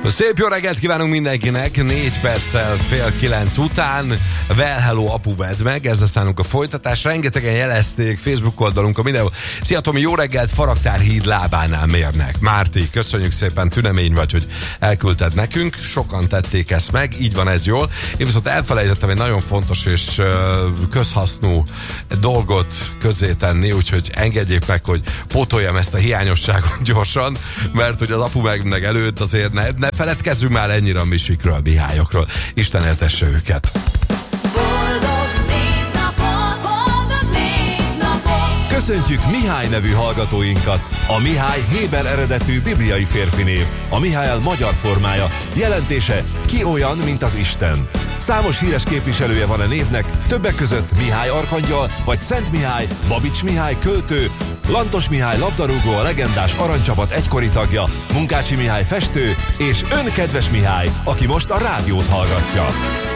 Szép jó reggelt kívánunk mindenkinek, 4 perccel 8:30 után. Well, hello, apu, vedd meg, ezzel szállunk a folytatás. Rengetegen jelezték Facebook oldalunkon mindenhol. Szia Tomi, jó reggelt, Faraktár híd lábánál mérnek. Márti, köszönjük szépen, tünemény vagy, hogy elküldted nekünk. Sokan tették ezt meg, így van, ez jól. Én viszont elfelejtettem egy nagyon fontos és közhasznú dolgot közzé tenni, úgyhogy engedjék meg, hogy pótoljam ezt a hiányosságot gyorsan, mert hogy az apu meg előtt azért ne feledkezzünk már ennyire a Misikről, Mihályokról. Isten éltesse őket. Köszöntjük Mihály nevű hallgatóinkat. A Mihály héber eredetű bibliai férfinév. A Mihály magyar formája, jelentése ki olyan, mint az Isten. Számos híres képviselője van a névnek, többek között Mihály arkangyal, vagy Szent Mihály, Babics Mihály költő, Lantos Mihály labdarúgó, a legendás aranycsapat egykori tagja, Munkácsi Mihály festő, és önkedves Mihály, aki most a rádiót hallgatja.